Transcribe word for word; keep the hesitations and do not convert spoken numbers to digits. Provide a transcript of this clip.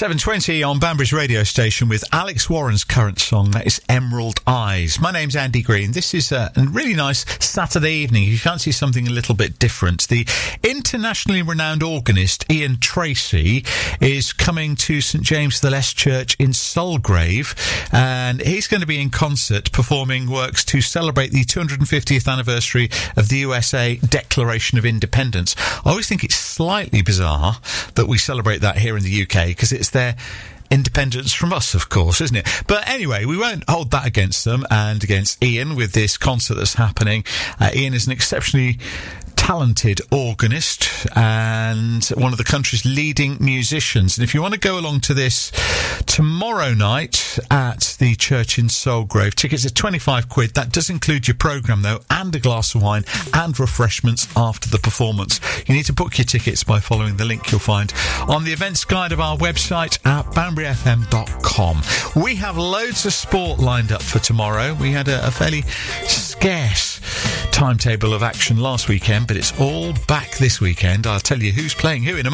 seven twenty on Banbury's radio station with Alex Warren's current song. That is Emerald Eyes. My name's Andy Green. This is a really nice Saturday evening. If you fancy something a little bit different, the internationally renowned organist Ian Tracy is coming to St James the Less Church in Sulgrave, and he's going to be in concert performing works to celebrate the two hundred fiftieth anniversary of the U S A Declaration of Independence. I always think it's slightly bizarre that we celebrate that here in the U K, because it's their independence from us, of course, isn't it? But anyway, we won't hold that against them and against Ian with this concert that's happening. Uh, Ian is an exceptionally talented organist and one of the country's leading musicians. And if you want to go along to this tomorrow night at the church in Sulgrave, tickets are twenty-five quid. That does include your programme, though, and a glass of wine and refreshments after the performance. You need to book your tickets by following the link you'll find on the events guide of our website at banbury f m dot com. We have loads of sport lined up for tomorrow. We had a, a fairly scarce timetable of action last weekend, but it's all back this weekend. I'll tell you who's playing who in a moment.